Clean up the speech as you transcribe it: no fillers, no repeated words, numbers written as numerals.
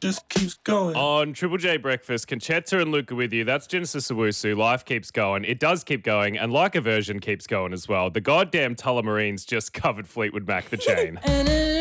just keeps going. On Triple J Breakfast, Conchetta and Luca with you. That's Genesis Owusu. Life keeps going. It does keep going, and like a version keeps going as well. The goddamn Tullamarines just covered Fleetwood Mac the chain.